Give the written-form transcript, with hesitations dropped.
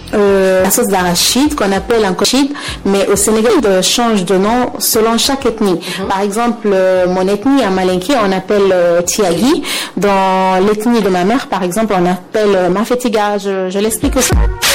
la sauce d'arachide qu'on appelle un cochide, mais au Sénégal il change de nom selon chaque ethnie. Par exemple, mon ethnie à Malinké on appelle tiagi. Dans l'ethnie de ma mère par exemple on appelle mafetiga. Je l'explique aussi.